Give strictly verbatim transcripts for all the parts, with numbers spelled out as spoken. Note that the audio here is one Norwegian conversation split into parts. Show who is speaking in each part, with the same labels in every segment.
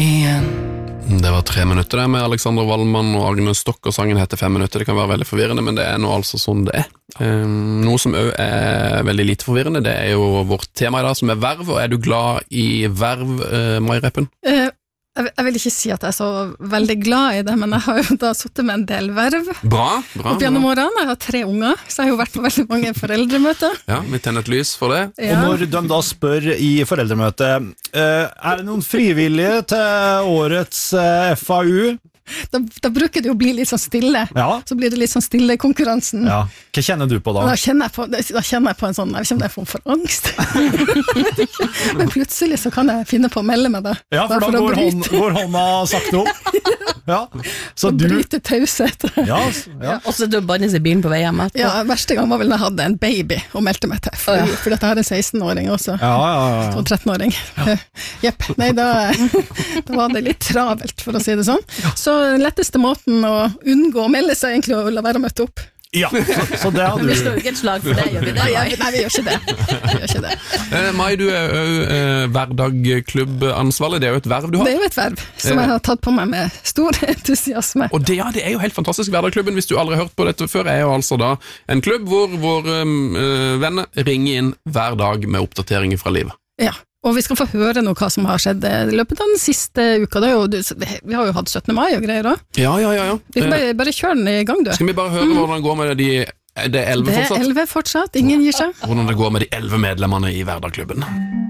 Speaker 1: igjen.
Speaker 2: Det var tre minutter der med Alexander Wallmann og Agnes Stokk, og sangen heter fem minutter. Det kan være veldig forvirrende, men det er nå altså sånn det er. Um, noe som også er veldig lite forvirrende, det er jo vårt tema i dag, som er verv, og er du glad i verv, uh, Mai Reppen?
Speaker 3: Uh, jeg, jeg vil ikke si at jeg er så veldig glad i det, men jeg har jo da suttet med en del verv.
Speaker 2: Bra, bra.
Speaker 3: Opp gjennom årene, jeg har tre unger, så jeg har jo vært på veldig mange foreldremøter.
Speaker 2: Ja, vi tenner et lys for det.
Speaker 4: Ja. Og når de da spør i foreldremøtet, uh, er det noen frivillige til årets uh, F A U?
Speaker 3: Da, da bruker det jo bli litt sånn stille.
Speaker 4: Ja.
Speaker 3: Så blir det litt sånn stille i konkurransen.
Speaker 4: Ja. Hva kjenner du på da?
Speaker 3: Da kjenner jeg på, da kjenner jeg på en sånn, jeg vet ikke om det er form for angst. Men plutselig så kan jeg finne på å melde meg da.
Speaker 4: Ja, for da, da går, hånd, går hånda sakte opp. Ja. Så du...
Speaker 3: bryter taushet.
Speaker 4: Ja, ja.
Speaker 1: Og så du bannes i bilen på vei hjem etterpå.
Speaker 3: Ja, verste gang var vel når jeg hadde en baby og meldte meg til. For, oh, ja. for dette har en seksten-åring også.
Speaker 4: Ja, ja, ja.
Speaker 3: Og tretten-åring. Ja. Jepp, nei da, da var det litt travelt, for å si det sånn. Så den letteste måten å unngå å melde seg egentlig å la være å møte opp.
Speaker 4: Ja, så, så det hadde du...
Speaker 1: Vi slår ikke et slag for det, gjør vi det?
Speaker 3: Nei, nei, vi gjør ikke det. Vi gjør ikke det.
Speaker 2: Eh, Mai, du er jo eh, hverdagklubbansvarlig, det er jo et verv du har.
Speaker 3: Det er jo et verv, som jeg har tatt på meg med stor entusiasme.
Speaker 2: Og det, ja, det er jo helt fantastisk. Hverdagklubben, hvis du aldri har hørt på dette før, er jo altså da en klubb hvor våre øh, venner ringer inn hver dag med oppdateringer fra livet.
Speaker 3: Ja. Og vi skal få høre noe hva som har skjedd i løpet av den siste uka. Det er jo, vi har jo hatt syttende mai og greier også.
Speaker 2: Ja, ja, ja. ja.
Speaker 3: Vi kan bare, bare kjøre den i gang, du.
Speaker 2: Skal vi bare høre mm. hvordan det går med de det er elleve fortsatt?
Speaker 3: Det er elleve fortsatt, ingen gir seg.
Speaker 2: Hvordan det går med de elleve medlemmene i Hverdagklubben.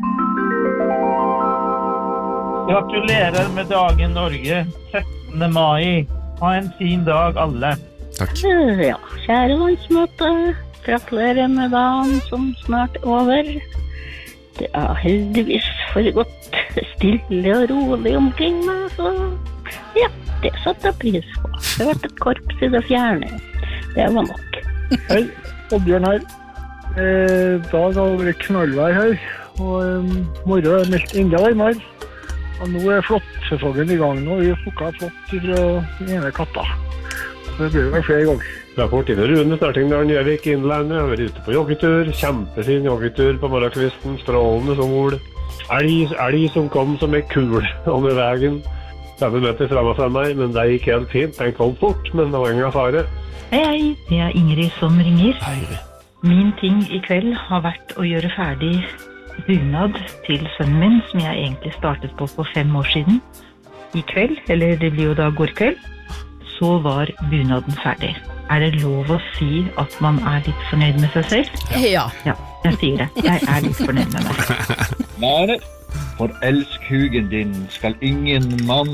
Speaker 5: Gratulerer med dagen Norge, syttende mai. Ha en fin dag alle.
Speaker 2: Takk.
Speaker 6: Ja, kjære landsmøte. Gratulerer med dagen som snart er over. Det er heldigvis foregått stille og rolig omkring meg, så ja, det satte jeg pris på. Det har vært et korps i det fjerne. Det var nok.
Speaker 7: Hei, Oddbjørn her. Eh, dag har det vært knallvær her, og um, morgen er meldt enda varmere. Og nå er flåttsesongen i gang, og vi har plukket flått fra den ene katta. Så det blir vel flere ganger.
Speaker 8: Rapport inn i Rune, Startingdalen, Gjøvik, Innlandet. Jeg har vært ute på joggetur, kjempefin joggetur på morgenkvisten, strålende sol. Elg, elg som kom som en kul over veien. fem meter fremme fra meg, men det gikk helt fint. Den kom fort, men det var ingen fare.
Speaker 9: Hei, hei, det er Ingrid som ringer.
Speaker 2: Hei.
Speaker 9: Min ting i kveld har vært å gjøre ferdig bunad til sønnen min, som jeg egentlig startet på for fem år siden. I kveld, eller det blir jo da går kveld, så var bunaden ferdig. Er det lov å si at man er litt fornøyd med seg selv?
Speaker 1: Ja.
Speaker 9: Ja, jeg sier det. Jeg er litt fornøyd med meg.
Speaker 10: Mare, for elskhugen din skal ingen mann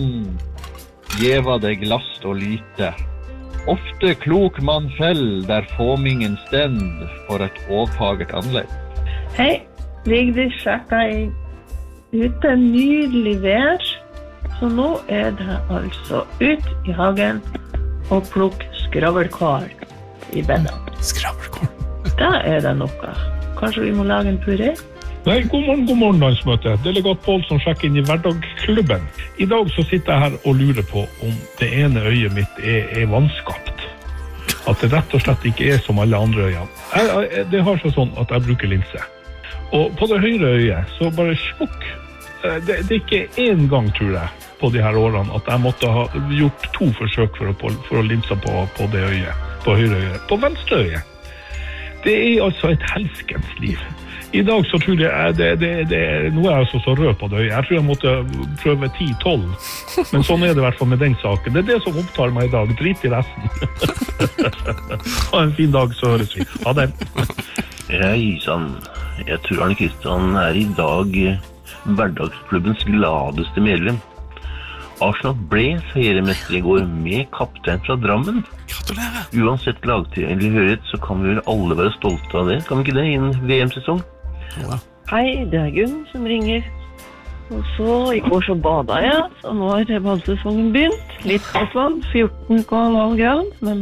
Speaker 10: gjeva deg last og lyte. Ofte klok mann fell, der fåmingen stend for et åpagert anlegg.
Speaker 6: Hei, Vigdis sjekka jeg ute nydelig vær, så nå er det altså ut i hagen og plukk skravlkål i bedden.
Speaker 2: Skravlkål?
Speaker 6: Da er det noe. Kanskje vi må lage en puré?
Speaker 11: Nei, god morgen, god morgen, landsmøte. Delegat Pål som sjekker inn i Hverdagklubben. I dag så sitter jeg her og lurer på om det ene øyet mitt er, er vanskapt. At det rett og slett ikke er som alle andre øyene. Jeg, jeg, det har seg sånn at jeg bruker linse. Og på det høyre øyet så bare smukk. Det, det er ikke en gang, tror jeg, på de her årene at jeg måtte ha gjort to forsøk for å, for å linse på, på det øyet, på høyre øyet. På venstre øyet. Det er altså et helskens liv. I dag så tror jeg, det, det, det, nå er jeg altså så rød på det øyet. Jeg tror jeg måtte prøve ti tolv. Men sånn er det i hvert fall med den saken. Det er det som opptar meg i dag. Drit i resten. Ha en fin dag, så høres vi. Ha det.
Speaker 12: Hei, sann. Jeg tror Arne Kristian er i dag Hverdagsklubbens gladeste medlem. Arsenal ble seiermester i går med kaptein fra Drammen.
Speaker 2: Gratulerer!
Speaker 12: Uansett lagtilhørighet så kan vi vel alle være stolte av det. Kan vi ikke det innen V M-sesong?
Speaker 2: Ja.
Speaker 6: Hei, det er Gunn som ringer. Og så, i går så bada jeg, så nå har badesesongen begynt. Litt kaldt vann, fjorten komma fem grad, men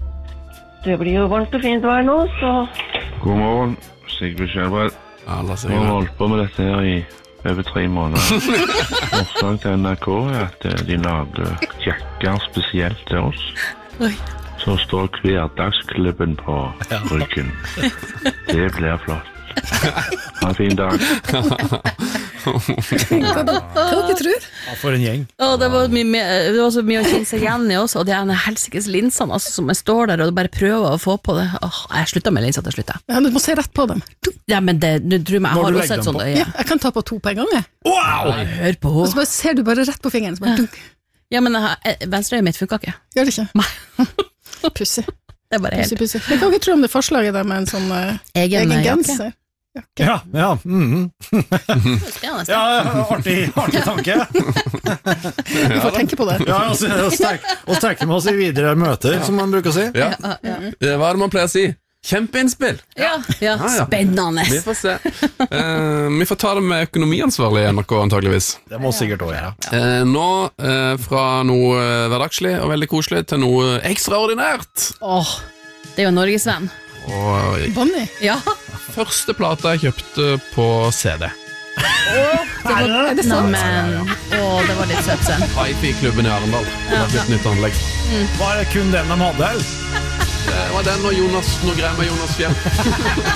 Speaker 6: det blir jo varmt og fint vær nå, så...
Speaker 13: God morgen, Sigrid Skjelbred.
Speaker 2: Alla
Speaker 13: Vi har holdt på med dette her i over tre måneder. Årsak til N R K er at de lager jakker spesielt til oss.
Speaker 1: Oi.
Speaker 13: Så står Hverdagsklubben på ryggen. Det blir flott. Ha en fin dag.
Speaker 3: Hva dere tror?
Speaker 4: Ja, for en gjeng.
Speaker 1: Å, det, var mye, det var så mye å kjenne seg igjen i også, og det er en helsikes linsene altså, som jeg står der og bare prøver å få på det. Åh, jeg slutta med linser til slutt.
Speaker 3: Ja, du må se rett på dem.
Speaker 1: Ja, men det, du tror meg, jeg har også et sånt øye.
Speaker 3: Ja, jeg kan ta på to på en gang.
Speaker 4: Wow!
Speaker 1: Hør på.
Speaker 3: Og så bare ser du bare rett på fingeren. Så bare,
Speaker 1: ja, men venstreøyet mitt funker ikke.
Speaker 3: Gjør det ikke?
Speaker 1: Nei.
Speaker 3: Pussig.
Speaker 1: Det er bare helt.
Speaker 3: Pussig, pussig. Jeg kan ikke tro om det forslaget der med en sånn uh, egen, egen genser.
Speaker 4: Okay. Ja, ja. Mm. ja, artig, artig tanke.
Speaker 3: Vi får tenke på det.
Speaker 4: Ja, og strekke med oss i videre møter, som man bruker å si.
Speaker 2: Ja. Hva er det man pleier å si? Kjempeinnspill.
Speaker 1: Ja, ja, spennende.
Speaker 2: Vi får se. Uh, vi får ta det med økonomiansvarlig i N R K antageligvis.
Speaker 4: Det må sikkert også gjøre.
Speaker 2: Uh, nå, uh, fra noe hverdagslig og veldig koselig til noe ekstraordinært.
Speaker 1: Åh, det er jo Norgesvenn.
Speaker 2: Og
Speaker 3: Bonnie?
Speaker 1: Ja.
Speaker 2: Første plata jeg kjøpte på C D.
Speaker 1: Åh, det var, er det sant? Men, åh, det var litt søtt sen.
Speaker 2: Hi-Fi-klubben i Arendal. Det var et nytt anlegg.
Speaker 4: Mm. Var det kun den de hadde?
Speaker 2: Det var den og Jonas, noe greier med Jonas Fjell.